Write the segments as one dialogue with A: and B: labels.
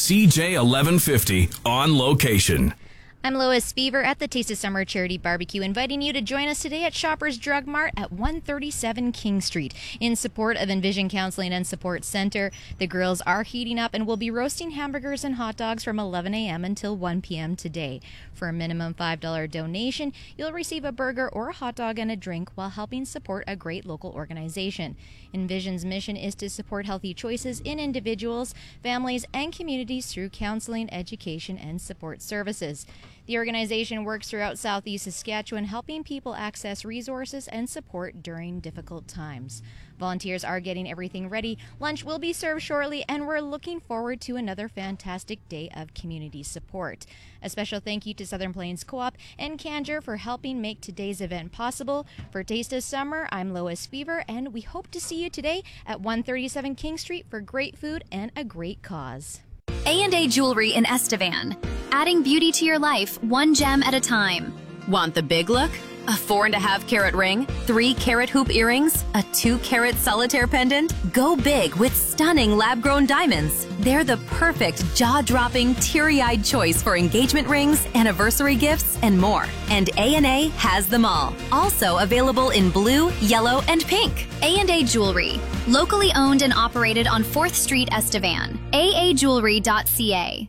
A: CJ 1150 on location.
B: I'm Lois Fever at the Taste of Summer Charity Barbecue, inviting you to join us today at Shoppers Drug Mart at 137 King Street. In support of Envision Counseling and Support Center, the grills are heating up and will be roasting hamburgers and hot dogs from 11 a.m. until 1 p.m. today. For a minimum $5 donation, you'll receive a burger or a hot dog and a drink while helping support a great local organization. Envision's mission is to support healthy choices in individuals, families, and communities through counseling, education, and support services. The organization works throughout Southeast Saskatchewan, helping people access resources and support during difficult times. Volunteers are getting everything ready. Lunch will be served shortly, and we're looking forward to another fantastic day of community support. A special thank you to Southern Plains Co-op and Canjer for helping make today's event possible. For Taste of Summer, I'm Lois Fever, and we hope to see you today at 137 King Street for great food and a great cause.
C: A&A Jewelry in Estevan. Adding beauty to your life, one gem at a time. Want the big look? A 4.5 carat ring, 3 carat hoop earrings, a 2 carat solitaire pendant? Go big with stunning lab-grown diamonds. They're the perfect jaw-dropping, teary-eyed choice for engagement rings, anniversary gifts, and more. And A&A has them all. Also available in blue, yellow, and pink. A&A Jewelry. Locally owned and operated on 4th Street, Estevan. aajewelry.ca.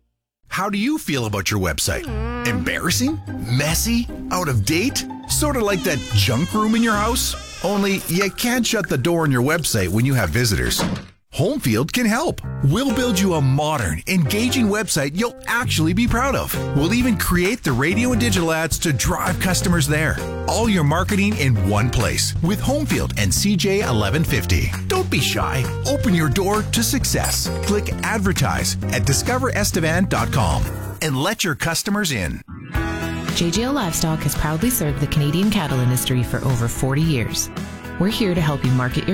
D: How do you feel about your website? Embarrassing? Messy? Out of date? Sort of like that junk room in your house? Only you can't shut the door on your website when you have visitors. Homefield can help. We'll build you a modern, engaging website you'll actually be proud of. We'll even create the radio and digital ads to drive customers there. All your marketing in one place with Homefield and CJ 1150. Don't be shy. Open your door to success. Click advertise at discoverestevan.com and let your customers in.
E: JJO Livestock has proudly served the Canadian cattle industry for over 40 years. We're here to help you market your